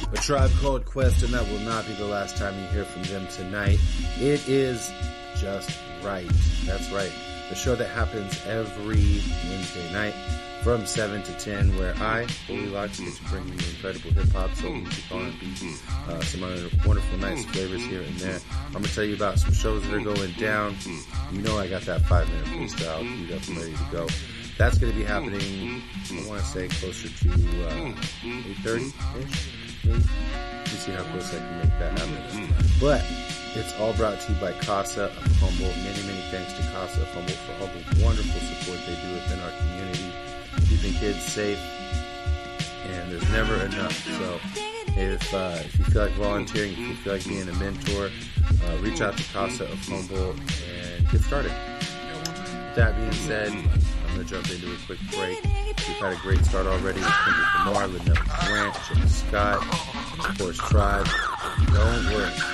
A Tribe Called Quest, and that will not be the last time you hear from them tonight. It is Just Right. That's right. The show that happens every Wednesday night from 7 to 10, where I, Holy Locks, get to bring you incredible hip-hop, soul music, R&B, some other wonderful, nice flavors here and there. I'm going to tell you about some shows that are going down. You know I got that 5-minute freestyle queued up and ready to go. That's going to be happening, I want to say, closer to 8:30-ish, maybe. You see how close I can make that happen. But it's all brought to you by Casa of Humboldt. Many, many thanks to Casa of Humboldt for all the wonderful support they do within our community, keeping kids safe, and there's never enough. So if you feel like volunteering, if you feel like being a mentor, reach out to Casa of Humboldt and get started. With that being said, I'm going to jump into a quick break. We've had a great start already with Kendrick Lamar, Lynette Grant, Jim Scott, of course Tribe. Don't worry.